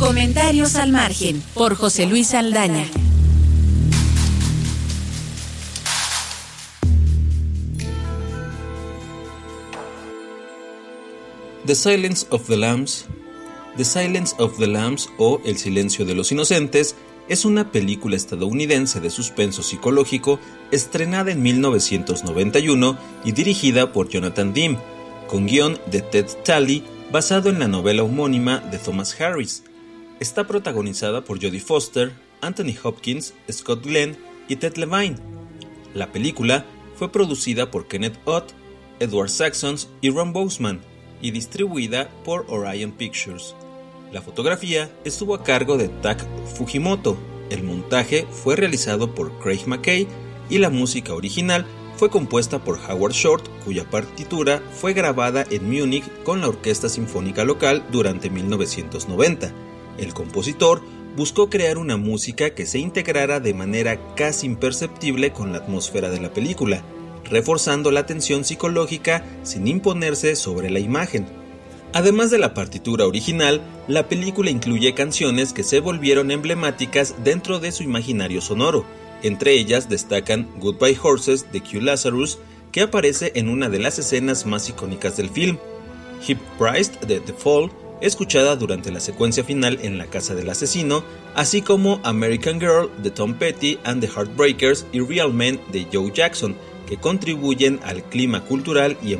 Comentarios al margen, por José Luis Saldaña. The Silence of the Lambs o El silencio de los inocentes es una película estadounidense de suspenso psicológico estrenada en 1991 y dirigida por Jonathan Demme, con guión de Ted Talley basado en la novela homónima de Thomas Harris. Está protagonizada por Jodie Foster, Anthony Hopkins, Scott Glenn y Ted Levine. La película fue producida por Kenneth Ott, Edward Saxons y Ron Bousman y distribuida por Orion Pictures. La fotografía estuvo a cargo de Tak Fujimoto, el montaje fue realizado por Craig McKay y la música original fue compuesta por Howard Short, cuya partitura fue grabada en Múnich con la Orquesta Sinfónica Local durante 1990. El compositor buscó crear una música que se integrara de manera casi imperceptible con la atmósfera de la película, reforzando la tensión psicológica sin imponerse sobre la imagen. Además de la partitura original, la película incluye canciones que se volvieron emblemáticas dentro de su imaginario sonoro. Entre ellas destacan Goodbye Horses de Q Lazarus, que aparece en una de las escenas más icónicas del film, Hip Priest de The Fall, escuchada durante la secuencia final en la casa del asesino, así como American Girl de Tom Petty and the Heartbreakers y Real Men de Joe Jackson, que contribuyen al clima cultural y